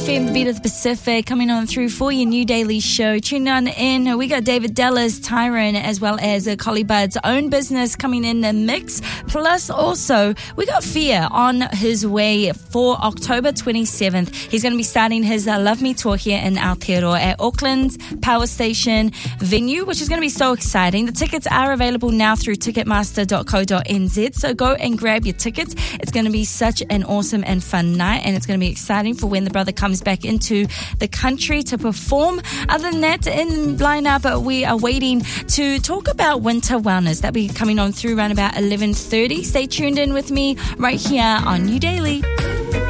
FM, the beat of the Pacific, coming on through for your new daily show. Tune on in. We got David Dallas, Tyron, as well as Collie Bud's own business coming in the mix. Plus, also, we got Fear on his way for October 27th. He's going to be starting his Love Me tour here in Aotearoa at Auckland's Power Station venue, which is going to be so exciting. The tickets are available now through ticketmaster.co.nz, so go and grab your tickets. It's going to be such an awesome and fun night, and it's going to be exciting for when the brother comes back into the country to perform. Other than that, in lineup, we are waiting to talk about winter wellness. That'll be coming on through around about 11:30. Stay tuned in with me right here on New Daily.